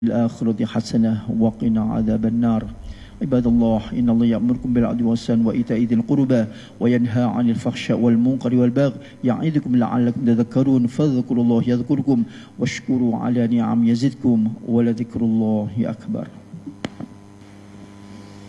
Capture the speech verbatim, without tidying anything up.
الآخرة حسنة وقنا عذاب النار. عباد الله، إن الله يأمركم بالعدل والإحسان وإيتاء ذي القربى وينهى عن الفحشاء والمنكر والبغي يعظكم لعلكم تذكرون. فاذكروا الله يذكركم واشكروا على نعم يزدكم ولذكر الله أكبر.